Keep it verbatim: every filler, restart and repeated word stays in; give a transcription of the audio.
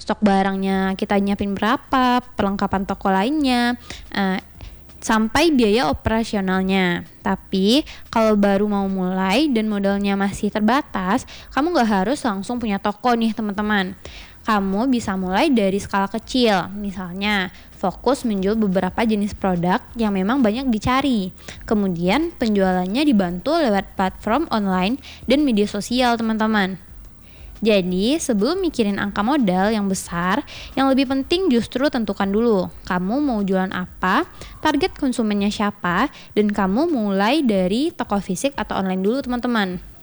stok barangnya kita nyiapin berapa, perlengkapan toko lainnya, uh, sampai biaya operasionalnya. Tapi kalau baru mau mulai dan modalnya masih terbatas, kamu gak harus langsung punya toko nih teman-teman. Kamu bisa mulai dari skala kecil, misalnya fokus menjual beberapa jenis produk yang memang banyak dicari. Kemudian penjualannya dibantu lewat platform online dan media sosial teman-teman. Jadi sebelum mikirin angka modal yang besar, yang lebih penting justru tentukan dulu kamu mau jualan apa, target konsumennya siapa, dan kamu mulai dari toko fisik atau online dulu teman-teman.